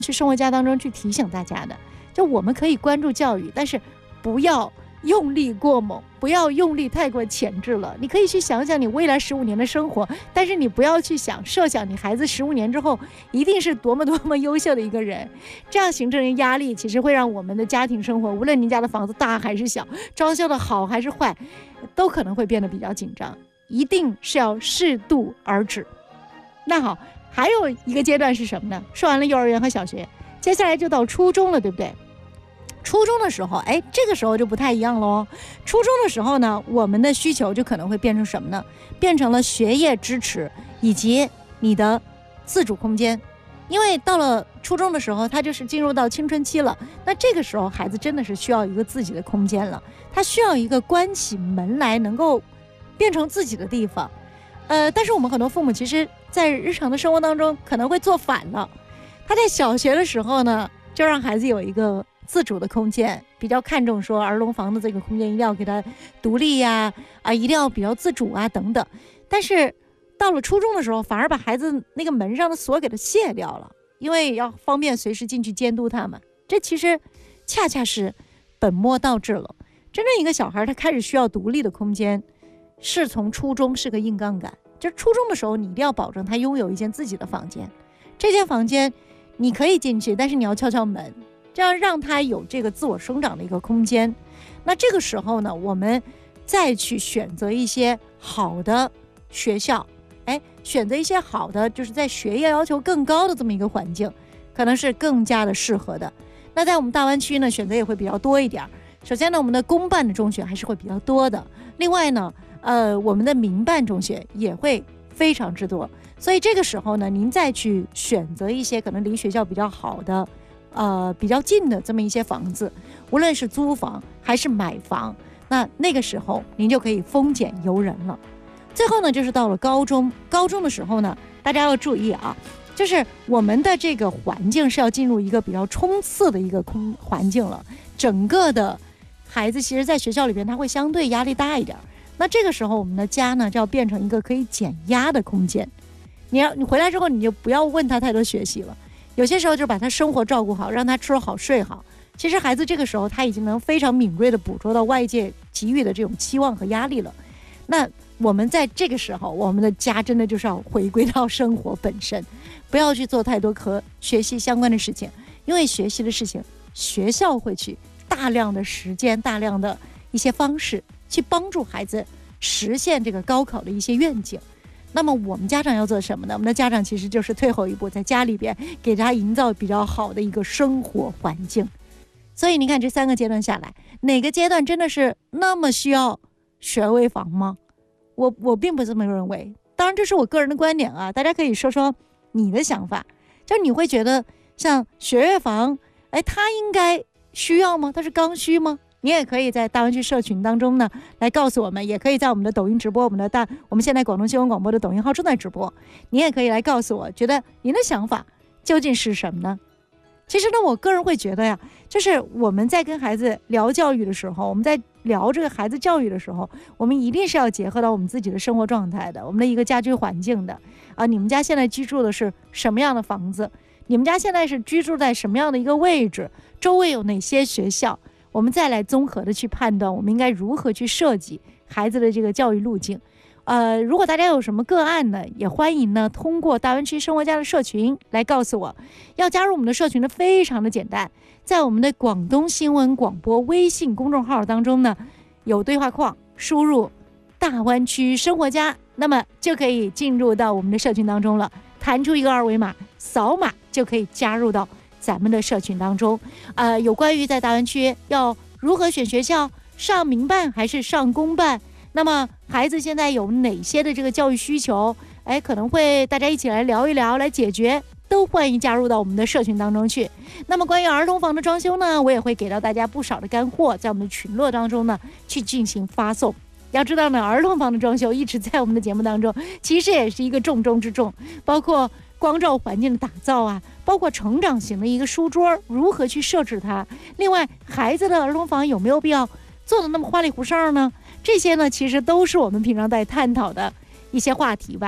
去生活家当中去提醒大家的，就我们可以关注教育，但是不要用力过猛，不要用力太过前置了。你可以去想想你未来15年的生活，但是你不要去设想你孩子15年之后一定是多么多么优秀的一个人，这样形成的压力其实会让我们的家庭生活，无论您家的房子大还是小，装修的好还是坏，都可能会变得比较紧张，一定是要适度而止。那好，还有一个阶段是什么呢？说完了幼儿园和小学，接下来就到初中了，对不对？初中的时候，这个时候就不太一样咯。初中的时候呢，我们的需求就可能会变成什么呢？变成了学业支持以及你的自主空间。因为到了初中的时候，他就是进入到青春期了，那这个时候孩子真的是需要一个自己的空间了，他需要一个关起门来能够变成自己的地方。但是我们很多父母其实在日常的生活当中可能会做反了，他在小学的时候呢，就让孩子有一个自主的空间，比较看重说儿童房的这个空间一定要给他独立呀，一定要比较自主啊等等。但是到了初中的时候，反而把孩子那个门上的锁给他卸掉了，因为要方便随时进去监督他们。这其实恰恰是本末倒置了。真正一个小孩他开始需要独立的空间，是从初中是个硬杠杆。就初中的时候，你一定要保证他拥有一间自己的房间，这间房间你可以进去，但是你要敲敲门，这样让他有这个自我生长的一个空间。那这个时候呢，我们再去选择一些好的学校，选择一些好的就是在学业要求更高的这么一个环境，可能是更加的适合的。那在我们大湾区呢，选择也会比较多一点。首先呢，我们的公办的中学还是会比较多的，另外呢我们的民办中学也会非常之多。所以这个时候呢，您再去选择一些可能离学校比较好的比较近的这么一些房子，无论是租房还是买房，那个时候您就可以丰俭由人了。最后呢，就是到了高中的时候呢，大家要注意啊，就是我们的这个环境是要进入一个比较冲刺的一个环境了。整个的孩子其实在学校里边他会相对压力大一点，那这个时候我们的家呢就要变成一个可以减压的空间。你回来之后，你就不要问他太多学习了，有些时候就把他生活照顾好，让他吃好睡好。其实孩子这个时候他已经能非常敏锐地捕捉到外界给予的这种期望和压力了。那我们在这个时候，我们的家真的就是要回归到生活本身，不要去做太多和学习相关的事情，因为学习的事情学校会去大量的时间，大量的一些方式去帮助孩子实现这个高考的一些愿景。那么我们家长要做什么呢？我们的家长其实就是退后一步，在家里边给他营造比较好的一个生活环境。所以你看这3个阶段下来，哪个阶段真的是那么需要学位房吗？我并不这么认为。当然这是我个人的观点啊，大家可以说说你的想法。就你会觉得像学位房，它应该需要吗？它是刚需吗？你也可以在大湾区社群当中呢来告诉我们，也可以在我们的抖音直播，我们现在广东新闻广播的抖音号正在直播，你也可以来告诉我，觉得您的想法究竟是什么呢？其实呢，我个人会觉得呀，就是我们在跟孩子聊教育的时候，我们在聊这个孩子教育的时候，我们一定是要结合到我们自己的生活状态的，我们的一个家居环境的你们家现在居住的是什么样的房子？你们家现在是居住在什么样的一个位置？周围有哪些学校？我们再来综合的去判断，我们应该如何去设计孩子的这个教育路径。如果大家有什么个案呢，也欢迎呢通过大湾区生活家的社群来告诉我。要加入我们的社群呢，非常的简单，在我们的广东新闻广播微信公众号当中呢，有对话框，输入大湾区生活家，那么就可以进入到我们的社群当中了，弹出一个二维码，扫码就可以加入到咱们的社群当中。有关于在大湾区要如何选学校，上民办还是上公办，那么孩子现在有哪些的这个教育需求，可能会大家一起来聊一聊，来解决，都欢迎加入到我们的社群当中去。那么关于儿童房的装修呢，我也会给到大家不少的干货，在我们的群落当中呢去进行发送。要知道呢，儿童房的装修一直在我们的节目当中，其实也是一个重中之重，包括光照环境的打造啊，包括成长型的一个书桌如何去设置它。另外，孩子的儿童房有没有必要做的那么花里胡哨呢？这些呢，其实都是我们平常在探讨的一些话题吧。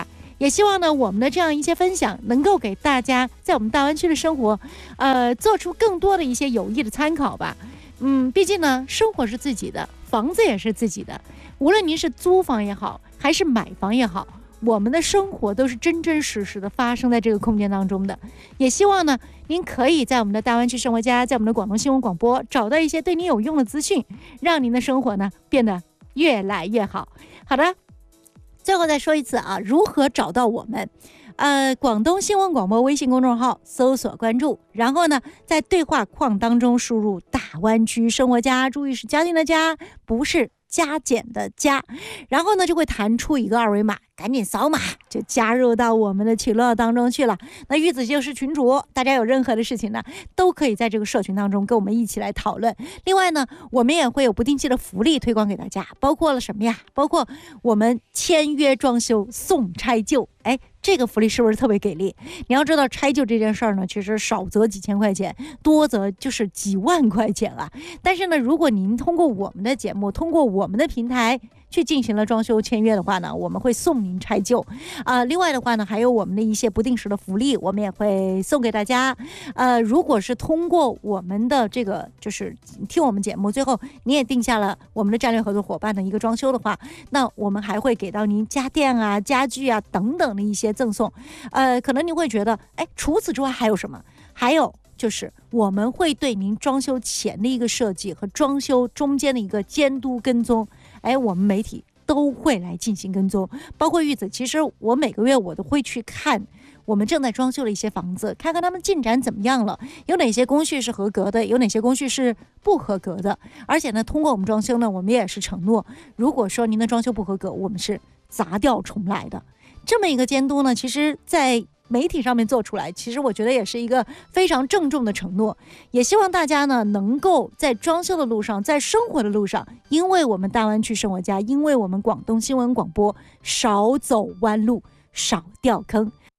也希望呢我们的这样一些分享能够给大家在我们大湾区的生活做出更多的一些有益的参考吧。毕竟呢生活是自己的，房子也是自己的，无论您是租房也好还是买房也好，我们的生活都是真真实实的发生在这个空间当中的。也希望呢您可以在我们的大湾区生活家，在我们的广东新闻广播找到一些对您有用的资讯，让您的生活呢变得越来越好。好的，最后再说一次啊，如何找到我们？广东新闻广播微信公众号搜索关注，然后呢在对话框当中输入大湾区生活家，注意是家庭的家，不是加减的加，然后呢就会弹出一个二维码，赶紧扫码就加入到我们的群乐当中去了。那玉子就是群主，大家有任何的事情呢都可以在这个社群当中跟我们一起来讨论。另外呢我们也会有不定期的福利推广给大家，包括了什么呀？包括我们签约装修送拆旧，这个福利是不是特别给力？你要知道拆旧这件事儿呢，其实少则几千块钱，多则就是几万块钱啊。但是呢，如果您通过我们的节目，通过我们的平台去进行了装修签约的话呢，我们会送您拆旧另外的话呢，还有我们的一些不定时的福利，我们也会送给大家。如果是通过我们的这个就是听我们节目，最后你也定下了我们的战略合作伙伴的一个装修的话，那我们还会给到您家电啊、家具啊等等的一些赠送。可能你会觉得除此之外还有什么？还有就是我们会对您装修前的一个设计和装修中间的一个监督跟踪，我们媒体都会来进行跟踪。包括玉子，其实我每个月我都会去看我们正在装修的一些房子，看看他们进展怎么样了，有哪些工序是合格的，有哪些工序是不合格的。而且呢通过我们装修呢，我们也是承诺，如果说您的装修不合格，我们是砸掉重来的。这么一个监督呢，其实在媒体上面做出来，其实我觉得也是一个非常郑重的承诺。也希望大家呢能够在装修的路上，在生活的路上，因为我们大湾区生活家，因为我们广东新闻广播，少走弯路，少掉坑。